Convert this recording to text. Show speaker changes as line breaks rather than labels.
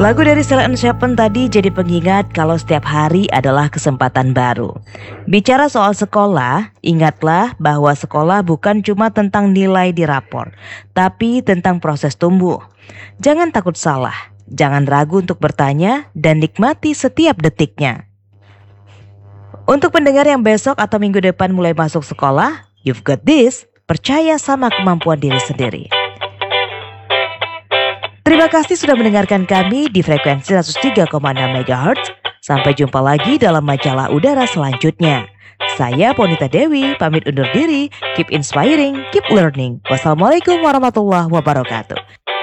Lagu dari Sheila on 7 tadi jadi pengingat kalau setiap hari adalah kesempatan baru. Bicara soal sekolah, ingatlah bahwa sekolah bukan cuma tentang nilai di rapor, tapi tentang proses tumbuh. Jangan takut salah, jangan ragu untuk bertanya, dan nikmati setiap detiknya. Untuk pendengar yang besok atau minggu depan mulai masuk sekolah, you've got this, percaya sama kemampuan diri sendiri. Terima kasih sudah mendengarkan kami di frekuensi 103,6 MHz. Sampai jumpa lagi dalam majalah udara selanjutnya. Saya Ponita Dewi, pamit undur diri. Keep inspiring, keep learning. Wassalamualaikum warahmatullahi wabarakatuh.